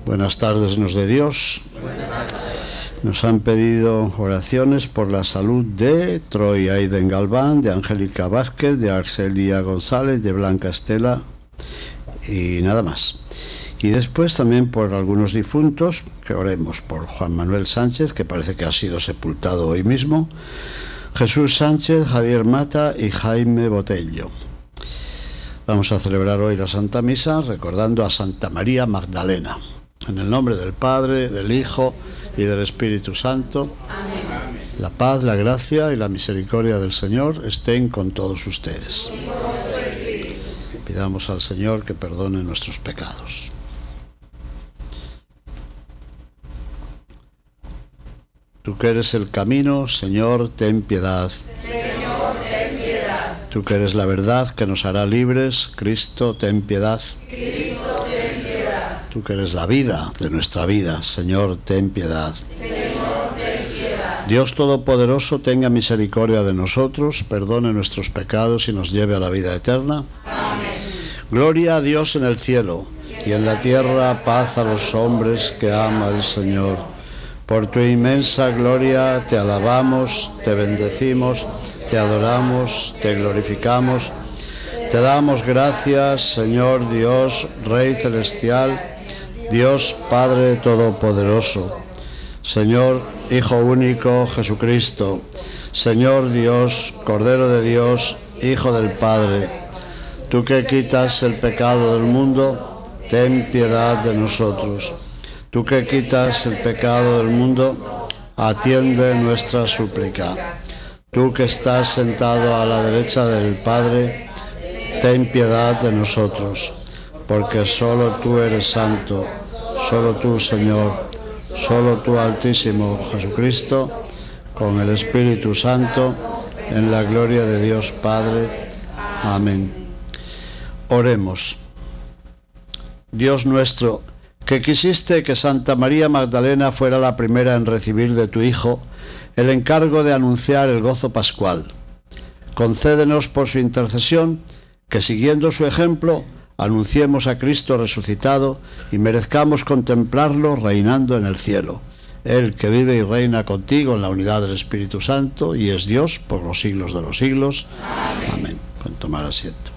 Buenas tardes, nos de Dios. Buenas tardes. Nos han pedido oraciones por la salud de Troy Aiden Galván, de Angélica Vázquez, de Arcelia González, de Blanca Estela y nada más. Y después también por algunos difuntos, que oremos por Juan Manuel Sánchez, que parece que ha sido sepultado hoy mismo, Jesús Sánchez, Javier Mata y Jaime Botello. Vamos a celebrar hoy la Santa Misa recordando a Santa María Magdalena. En el nombre del Padre, del Hijo y del Espíritu Santo. Amén. La paz, la gracia y la misericordia del Señor estén con todos ustedes. Pidamos al Señor que perdone nuestros pecados. Tú que eres el camino, Señor, ten piedad. Señor, ten piedad. Tú que eres la verdad que nos hará libres, Cristo, ten piedad. Cristo, ten piedad. Tú que eres la vida de nuestra vida, Señor, ten piedad. Señor, ten piedad. Dios Todopoderoso, tenga misericordia de nosotros, perdone nuestros pecados y nos lleve a la vida eterna. Amén. Gloria a Dios en el cielo, y en la tierra paz a los hombres que ama el Señor. Por tu inmensa gloria te alabamos, te bendecimos, te adoramos, te glorificamos. Te damos gracias, Señor Dios, Rey celestial, Dios Padre Todopoderoso, Señor Hijo único Jesucristo, Señor Dios, Cordero de Dios, Hijo del Padre. Tú que quitas el pecado del mundo, ten piedad de nosotros. Tú que quitas el pecado del mundo, atiende nuestra súplica. Tú que estás sentado a la derecha del Padre, ten piedad de nosotros, porque solo tú eres santo, solo tú, Señor, solo tú, Altísimo Jesucristo, con el Espíritu Santo, en la gloria de Dios Padre. Amén. Oremos. Dios nuestro, que quisiste que Santa María Magdalena fuera la primera en recibir de tu Hijo el encargo de anunciar el gozo pascual, concédenos por su intercesión que, siguiendo su ejemplo, anunciemos a Cristo resucitado y merezcamos contemplarlo reinando en el cielo. Él que vive y reina contigo en la unidad del Espíritu Santo y es Dios por los siglos de los siglos. Amén. Pueden tomar asiento.